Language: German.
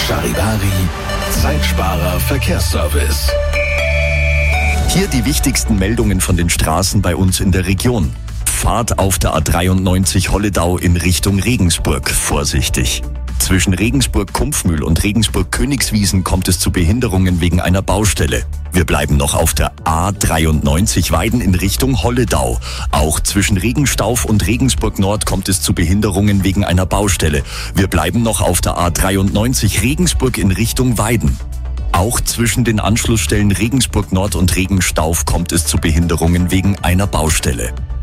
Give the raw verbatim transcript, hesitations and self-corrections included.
Charivari, Zeitsparer Verkehrsservice. Hier die wichtigsten Meldungen von den Straßen bei uns in der Region. Fahrt auf der A dreiundneunzig Holledau in Richtung Regensburg vorsichtig. Zwischen Regensburg-Kumpfmühl und Regensburg-Königswiesen kommt es zu Behinderungen wegen einer Baustelle. Wir bleiben noch auf der A dreiundneunzig Weiden in Richtung Holledau. Auch zwischen Regenstauf und Regensburg Nord kommt es zu Behinderungen wegen einer Baustelle. Wir bleiben noch auf der A dreiundneunzig Regensburg in Richtung Weiden. Auch zwischen den Anschlussstellen Regensburg Nord und Regenstauf kommt es zu Behinderungen wegen einer Baustelle.